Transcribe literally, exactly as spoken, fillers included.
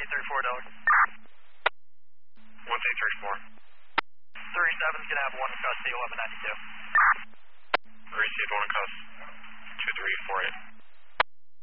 two three four, Doug. one two three four. thirty-seven's going to have one in custody, eleven ninety-two.